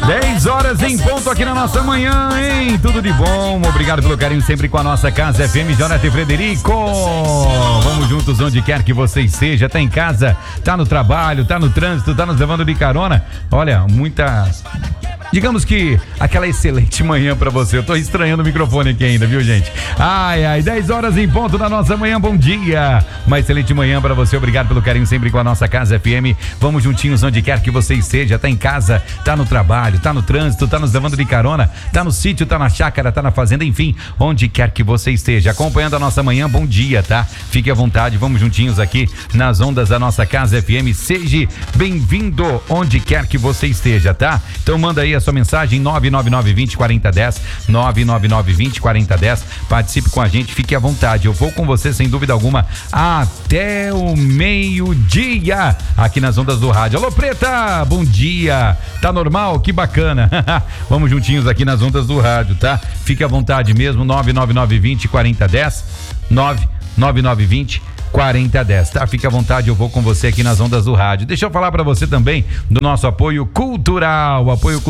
10 horas em ponto aqui na nossa manhã, hein? Tudo de bom, obrigado pelo carinho sempre com a nossa Casa FM, Jonathan Frederico. Vamos juntos onde quer que você esteja, tá em casa, tá no trabalho, tá no trânsito, tá nos levando de carona. Olha, digamos que aquela excelente manhã pra você. Eu tô estranhando o microfone aqui ainda, viu, gente? 10 horas em ponto da nossa manhã, bom dia. Uma excelente manhã pra você, obrigado pelo carinho sempre com a nossa Casa FM. Vamos juntinhos onde quer que você esteja, tá em casa, tá no trabalho, tá no trânsito, tá nos levando de carona, tá no sítio, tá na chácara, tá na fazenda, enfim, onde quer que você esteja, acompanhando a nossa manhã, bom dia, tá? Fique à vontade, vamos juntinhos aqui nas ondas da nossa Casa FM, seja bem-vindo onde quer que você esteja, tá? Então manda aí a sua mensagem, 999204010, 999204010, participe com a gente, fique à vontade, eu vou com você sem dúvida alguma até o meio-dia, aqui nas ondas do rádio. Alô, Preta, bom dia, tá normal? Que bacana. Vamos juntinhos aqui nas ondas do rádio, tá? Fique à vontade mesmo, 999204010, 999204010, tá? Fique à vontade, eu vou com você aqui nas ondas do rádio. Deixa eu falar pra você também do nosso apoio cultural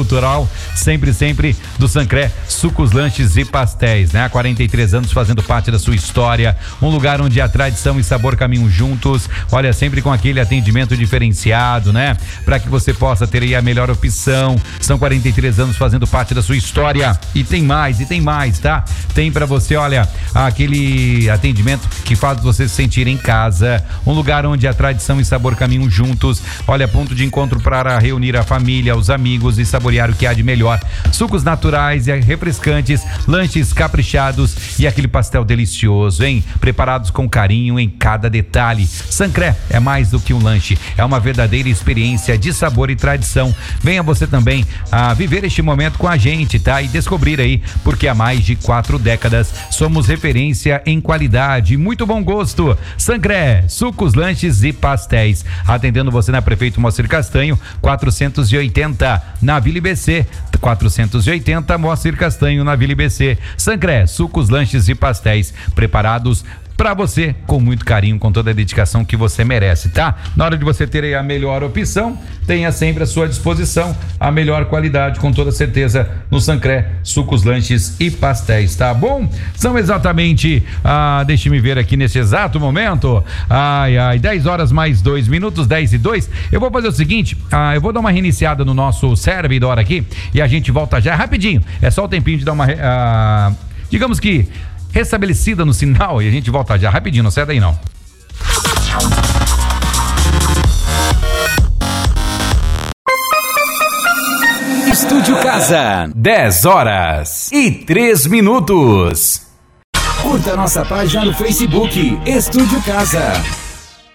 sempre do Sancré Sucos, Lanches e Pastéis, né? Há 43 anos fazendo parte da sua história, um lugar onde a tradição e sabor caminham juntos, olha, sempre com aquele atendimento diferenciado, né? Pra que você possa ter aí a melhor opção. São 43 anos fazendo parte da sua história e tem mais, tá? Tem pra você, olha, aquele atendimento que faz você se sentir em casa, um lugar onde a tradição e sabor caminham juntos, olha, ponto de encontro para reunir a família, os amigos e saborear o que há de melhor, sucos naturais e refrescantes, lanches caprichados e aquele pastel delicioso, hein? Preparados com carinho em cada detalhe. Sancré é mais do que um lanche, é uma verdadeira experiência de sabor e tradição. Venha você também a viver este momento com a gente, tá? E descobrir aí, porque há mais de 4 décadas somos referência em qualidade e muito bom gosto. Sancré, sucos, lanches e pastéis. Atendendo você na Prefeito Moacir Castanho, 480, na Vila IBC. 480, Moacir Castanho, na Vila IBC. Sancré, sucos, lanches e pastéis. Preparados pra você, com muito carinho, com toda a dedicação que você merece, tá? Na hora de você ter aí a melhor opção, tenha sempre à sua disposição a melhor qualidade, com toda certeza, no Sancré, sucos, lanches e pastéis, tá bom? São exatamente, deixe-me ver aqui nesse exato momento, 10 horas mais 2 minutos, 10 e 2, eu vou fazer o seguinte, eu vou dar uma reiniciada no nosso servidor aqui, e a gente volta já rapidinho, é só o tempinho de dar uma, digamos que, restabelecida no sinal e a gente volta já rapidinho, não sai daí não. Estúdio Casa, 10 horas e 3 minutos. Curta nossa página no Facebook, Estúdio Casa.